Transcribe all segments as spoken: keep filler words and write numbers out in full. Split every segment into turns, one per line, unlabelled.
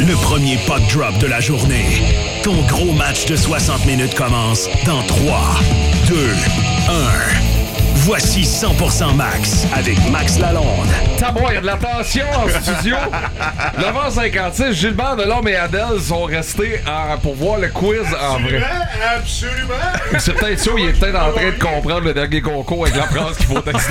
Le premier puck drop de la journée. Ton gros match de soixante minutes commence dans trois, deux, un. Voici cent pour cent Max avec Max Lalonde.
Tabois, il y a de la tension en studio. neuf heures cinquante-six, Gilbert Delorme et Adèle sont restés en, pour voir le quiz en vrai.
Absolument!
C'est peut-être ça, il est peut-être en train de comprendre le dernier concours avec la phrase qu'il faut texter.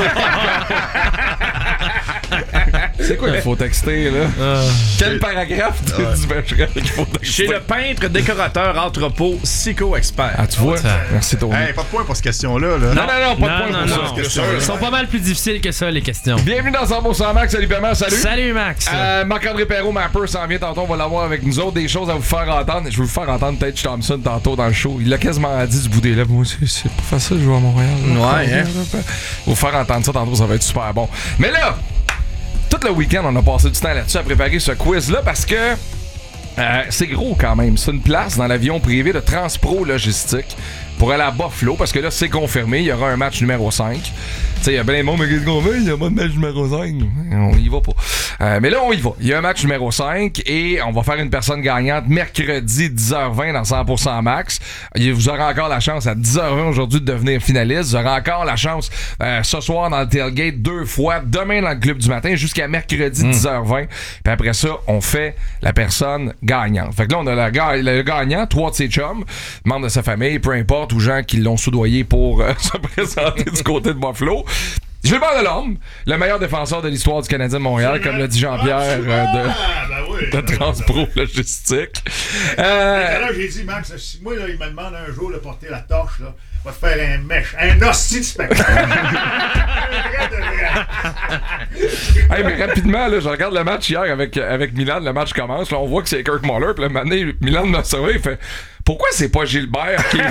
C'est quoi qu'il faut texter, là? Euh, Quel paragraphe tu
ouais.
dimensionnerais qu'il faut texter?
Chez le peintre, décorateur, entrepôt, psycho-expert.
Ah, tu vois? Merci, Tony.
Hey, pas de point pour cette question-là. Là.
Non, non, non, pas
non,
de point
non,
pour
non,
ça.
Ils sont pas mal plus difficiles que ça, les questions.
Bienvenue dans cent pour cent Max. Salut, Paiement. Salut.
Salut, Max.
Euh, Marc-André Perrault, Mapper, s'en vient tantôt. On va l'avoir avec nous autres. Des choses à vous faire entendre. Je vais vous faire entendre Tage Thompson tantôt dans le show. Il l'a quasiment dit du bout des lèvres. Moi, c'est, c'est pas facile de jouer à Montréal.
Ouais, hein?
Vous faire entendre ça tantôt, ça va être super bon. Mais là, tout le week-end, on a passé du temps là-dessus à préparer ce quiz-là parce que euh, c'est gros quand même. C'est une place dans l'avion privé de Transpro Logistique pour aller à Buffalo parce que là, c'est confirmé. Il y aura un match numéro cinq. Tu sais, il y a bien des mots, mais qu'est-ce qu'on fait? Il n'y a pas de match numéro cinq. On y va pas. Euh, mais là, on y va. Il y a un match numéro cinq et on va faire une personne gagnante mercredi dix heures vingt dans cent pour cent Max. Vous aurez encore la chance à dix heures vingt aujourd'hui de devenir finaliste. Vous aurez encore la chance euh, ce soir dans le tailgate deux fois, demain dans le club du matin jusqu'à mercredi mmh. dix heures vingt. Puis après ça, on fait la personne gagnante. Fait que là, on a la ga- le gagnant, trois de ses chums, membres de sa famille, peu importe, ou gens qui l'ont soudoyé pour euh, se présenter du côté de Buffalo. Gilbert Delorme, le meilleur défenseur de l'histoire du Canadien de Montréal, comme l'a dit Jean-Pierre euh, de,
ah, ben oui,
de Transpro Logistique.
Euh, là, j'ai dit, Max, si moi, là, il me demande un jour de porter la torche, là, va te faire un mèche, un hostie de spectacle.
Hey, mais rapidement, là, je regarde le match hier avec, avec Milan, le match commence, là, on voit que c'est Kirk Muller, puis là, maintenant, Milan m'a sauvé, il fait pourquoi c'est pas Gilbert qui le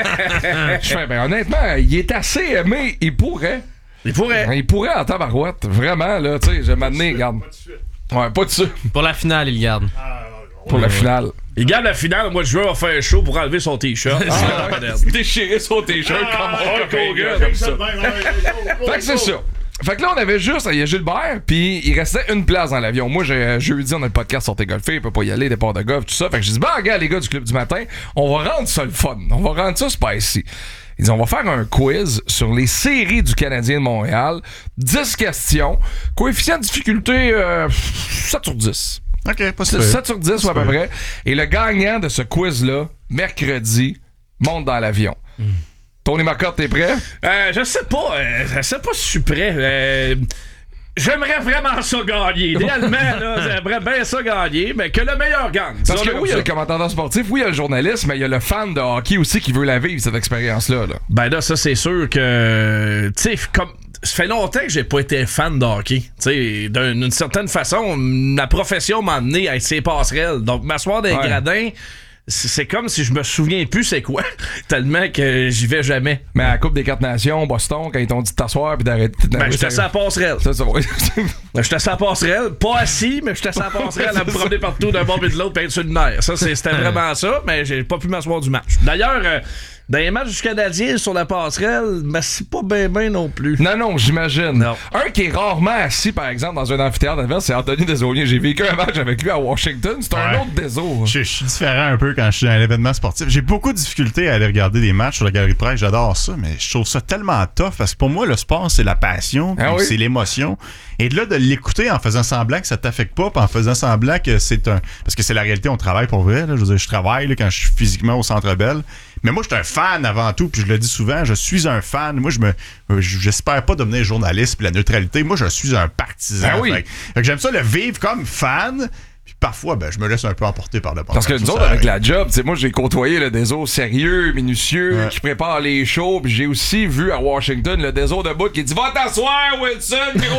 fait? Je fais, ben honnêtement, il est assez aimé, il pourrait.
Il pourrait.
Il pourrait en tabarouette, vraiment, là, tu sais, j'ai m'amené, regarde.
Pas de suite.
Ouais, pas de suite.
Pour la finale, il garde.
Ah,
Pour la finale.
Il garde la finale, moi, je veux en faire un show pour enlever son t-shirt.
Ah, ouais. Déchirer son t-shirt comme Hulk Hogan, comme ça. Fait que c'est ça. Fait que là, on avait juste, il y a Gilbert, puis il restait une place dans l'avion. Moi, j'ai, jeudi, on a le podcast Sortez golfer, il peut pas y aller, départ de golf, tout ça. Fait que j'ai dit, bah, regarde, les gars du club du matin, on va rendre ça le fun. On va rendre ça spicy. Ils disent, on va faire un quiz sur les séries du Canadien de Montréal. dix questions. Coefficient de difficulté, euh, sept sur dix.
OK, pas sûr.
sept sur dix, ou à peu près. Et le gagnant de ce quiz-là, mercredi, monte dans l'avion. Mm. Tony Marcotte, t'es prêt?
Euh, je sais pas. Euh, je sais pas si je suis prêt. Euh, j'aimerais vraiment ça gagner. Idéalement, là, j'aimerais bien ça gagner, mais que le meilleur gagne.
Parce que oui, il y a le commentateur sportif, oui, il y a le journaliste, mais il y a le fan de hockey aussi qui veut la vivre, cette expérience-là. Là.
Ben là, ça, c'est sûr que... Tu sais, comme... Ça fait longtemps que j'ai pas été fan de hockey. Tu sais, d'une, d'une certaine façon, ma profession m'a amené à être ses passerelles. Donc, m'asseoir dans les ouais. gradins... C'est comme si je me souviens plus c'est quoi, tellement que j'y vais jamais.
Mais à la Coupe des quatre nations, Boston, quand ils t'ont dit de t'asseoir puis d'arrêter de...
Ben, j'étais sur la passerelle.
C'est ça, oui.
J'étais sur la passerelle, pas assis, mais j'étais sur la passerelle à me promener partout d'un bord et de l'autre, puis être sur le nerf. Ça, c'est, c'était vraiment ça, mais j'ai pas pu m'asseoir du match. D'ailleurs, euh, dans les matchs du Canadien sur la passerelle, mais c'est pas bien bien non plus.
Non, non, j'imagine. Non. Un qui est rarement assis, par exemple, dans un amphithéâtre adverse, c'est Anthony Desaulniers. J'ai vécu un match avec lui à Washington. C'est un ouais. autre Desault.
Je, je suis différent un peu quand je suis dans un événement sportif. J'ai beaucoup de difficultés à aller regarder des matchs sur la galerie de presse. J'adore ça, mais je trouve ça tellement tough parce que pour moi, le sport, c'est la passion, ah oui. c'est l'émotion. Et de là, de l'écouter en faisant semblant que ça t'affecte pas, puis en faisant semblant que c'est un... Parce que c'est la réalité, on travaille pour vrai. Là. Je veux dire, je travaille là, quand je suis physiquement au Centre Bell. Mais moi, je suis un fan avant tout, puis je le dis souvent, je suis un fan. Moi, je me, j'espère pas devenir journaliste, puis la neutralité. Moi, je suis un partisan.
Ben oui.
Fait, fait que j'aime ça le vivre comme fan. Puis parfois, ben, je me laisse un peu emporter par le passé.
Parce que nous autres, avec la job, tu sais, moi, j'ai côtoyé le Desault sérieux, minutieux, ouais. qui prépare les shows. Puis j'ai aussi vu à Washington le Desault debout qui dit « Va t'asseoir, Wilson, gros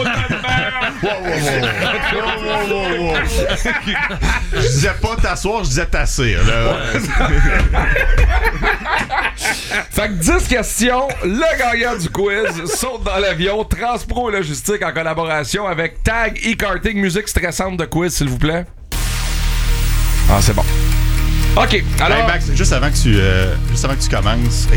de
Je disais pas t'asseoir, je disais tasser. Là.
Fait que dix questions, le gagnant du quiz saute dans l'avion. Transpro Logistique en collaboration avec Tag e-Karting, musique stressante de quiz, s'il vous plaît. Ah, c'est bon. OK, alors...
Hey Max, juste avant que tu, euh, juste avant que tu commences...